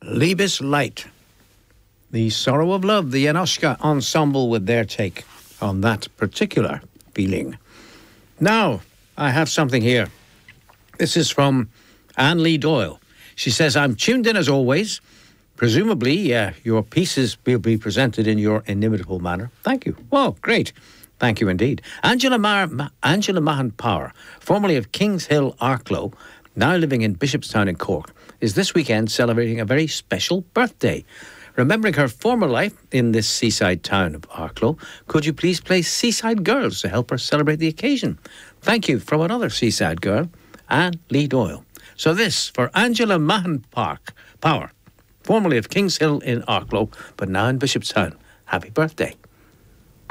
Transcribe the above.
Liebesleid. The Sorrow of Love, the Janoschka Ensemble with their take on that particular feeling. Now, I have something here. This is from Anne Lee Doyle. She says, I'm tuned in as always. Presumably, your pieces will be presented in your inimitable manner. Thank you. Well, great. Thank you indeed. Angela Mahan Power, formerly of Kings Hill, Arklow, now living in Bishopstown in Cork, is this weekend celebrating a very special birthday. Remembering her former life in this seaside town of Arklow, could you please play Seaside Girls to help her celebrate the occasion? Thank you from another seaside girl, Anne Lee Doyle. So this for Angela Mahan Power, formerly of Kings Hill in Arklow, but now in Bishopstown. Happy birthday.